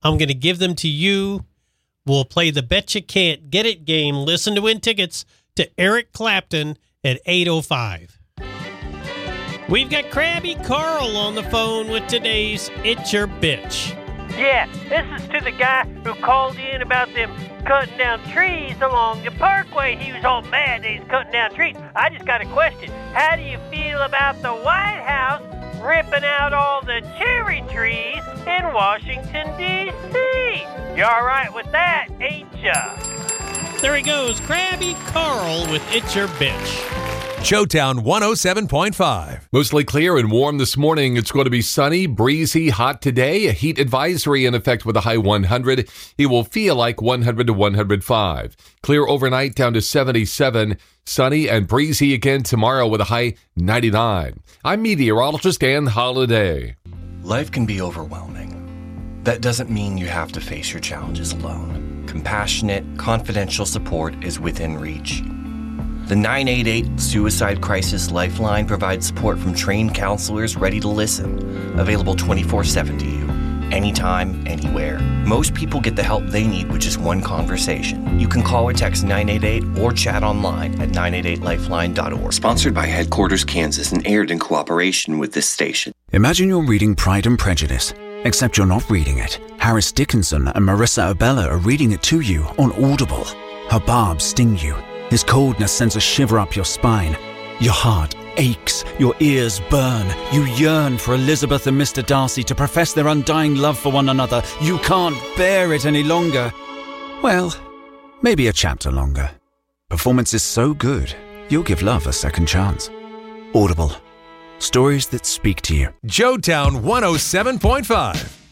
I'm going to give them to you. We'll play the Bet You Can't Get It game. Listen to win tickets to Eric Clapton at 8:05. We've got Krabby Carl on the phone with today's It's Your Bitch. Yeah, this is to the guy who called in about them cutting down trees along the parkway. He was all mad that he's cutting down trees. I just got a question. How do you feel about the White House ripping out all the cherry trees in Washington, D.C.? You all right with that, ain't ya? There he goes, Krabby Carl with It's Your Bitch. Showtown 107.5. Mostly clear and warm this morning. It's going to be sunny, breezy, hot today. A heat advisory in effect with a high 100. It will feel like 100 to 105. Clear overnight down to 77. Sunny and breezy again tomorrow with a high 99. I'm meteorologist Ann Holiday. Life can be overwhelming. That doesn't mean you have to face your challenges alone. Compassionate, confidential support is within reach. The 988 Suicide Crisis Lifeline provides support from trained counselors ready to listen, available 24/7 to you, anytime, anywhere. Most people get the help they need with just one conversation. You can call or text 988 or chat online at 988lifeline.org. Sponsored by Headquarters Kansas and aired in cooperation with this station. Imagine you're reading Pride and Prejudice, except you're not reading it. Harris Dickinson and Marissa Abella are reading it to you on Audible. Her barbs sting you. His coldness sends a shiver up your spine. Your heart aches, your ears burn. You yearn for Elizabeth and Mr. Darcy to profess their undying love for one another. You can't bear it any longer. Well, maybe a chapter longer. Performance is so good, you'll give love a second chance. Audible. Stories that speak to you. Showtown 107.5.